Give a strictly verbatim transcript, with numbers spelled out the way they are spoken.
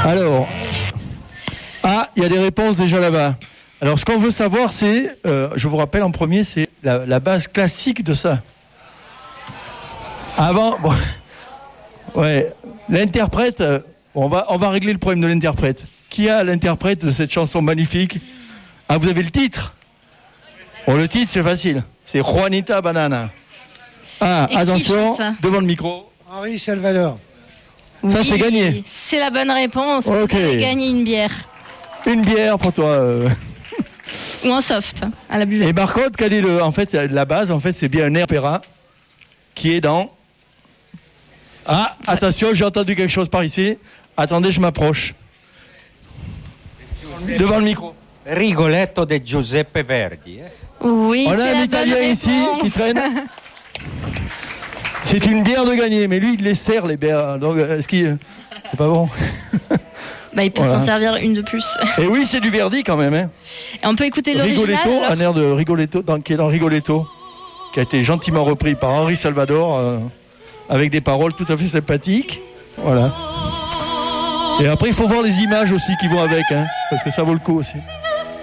Alors, ah, il y a des réponses déjà là-bas. Alors, ce qu'on veut savoir, c'est, euh, je vous rappelle en premier, c'est la, la base classique de ça. Avant, bon, ouais, l'interprète, euh, on va, on va régler le problème de l'interprète. Qui a l'interprète de cette chanson magnifique? Ah, vous avez le titre? Bon, le titre, c'est facile. C'est Juanita Banana. Ah, Et attention, devant le micro. Henri Salvador. Oui, ça, c'est gagné. C'est la bonne réponse. Ok. Vous avez gagné une bière. Une bière pour toi. Euh. Ou un soft, à la buvette. Et par contre, quel est le, en fait, la base, en fait, c'est bien un air opéra qui est dans... Ah, attention, j'ai entendu quelque chose par ici. Attendez, je m'approche. Devant le micro. Rigoletto de Giuseppe Verdi. Eh? Oui, on a c'est un la Italien bonne ici réponse. qui traîne. C'est une bière de gagner, mais lui, il les sert, les bières. Donc, est-ce qu'il... C'est pas bon. Bah, il peut Voilà. s'en servir une de plus. Et oui, c'est du Verdi quand même. Hein. Et on peut écouter l'original. Rigoletto, alors un air de Rigoletto, dans, qui est dans Rigoletto, qui a été gentiment repris par Henri Salvador, euh, avec des paroles tout à fait sympathiques. Voilà. Et après, il faut voir les images aussi qui vont avec, hein, parce que ça vaut le coup aussi.